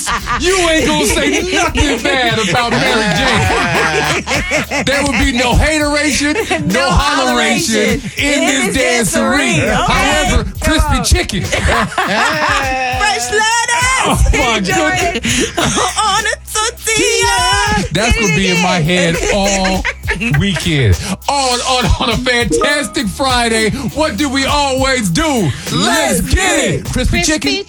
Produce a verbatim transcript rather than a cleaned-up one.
promise you ain't gonna say nothing bad about Mary J. There would be no hateration, no, no holleration in, in this dancery. Okay. However, crispy chicken. Fresh lettuce. Oh my goodness. On a tortilla. That's gonna be in my head all weekend. On, on, on a fantastic Friday, what do we always do? Let's, Let's get it. Crispy, crispy chicken.